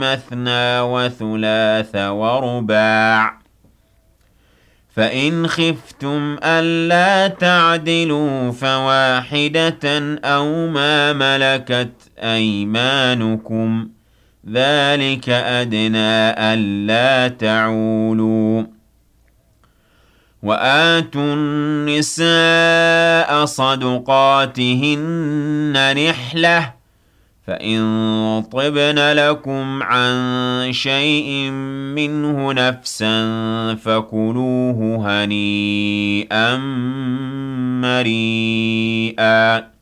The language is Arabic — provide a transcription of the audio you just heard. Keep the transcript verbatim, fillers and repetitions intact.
مثنى وثلاث ورباع، فإن خفتم ألا تعدلوا فواحدة أو ما ملكت أيمانكم ذلك أدنى ألا تعولوا. وآتوا النساء صدقاتهن نحلة، فإن طبن لكم عن شيء منه نفسا فكلوه هنيئا مريئا.